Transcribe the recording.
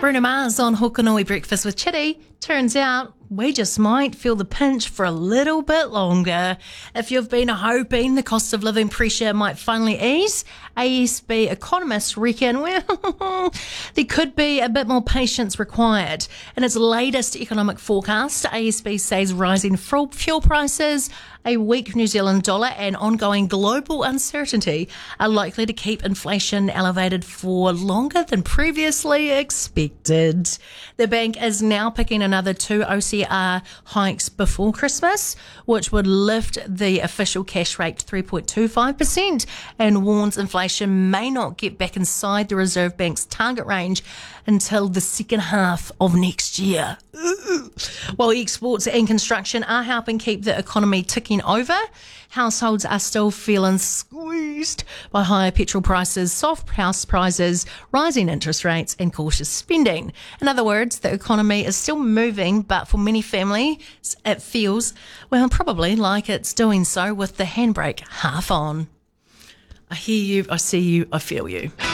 Bruno Mars on Hokanui Breakfast with Chitty. Turns out we just might feel the pinch for a little bit longer. If you've been hoping the cost of living pressure might finally ease, ASB economists reckon, well, there could be a bit more patience required. In its latest economic forecast, ASB says rising fuel prices, a weak New Zealand dollar and ongoing global uncertainty are likely to keep inflation elevated for longer than previously expected. The bank is now picking another 2 OCR hikes before Christmas, which would lift the official cash rate to 3.25% and warns inflation may not get back inside the Reserve Bank's target range until the second half of next year. While exports and construction are helping keep the economy ticking over, households are still feeling squeezed by higher petrol prices, soft house prices, rising interest rates and cautious spending. In other words, the economy is still moving, but for many families, it feels, well, probably like it's doing so with the handbrake half on. I hear you, I see you, I feel you.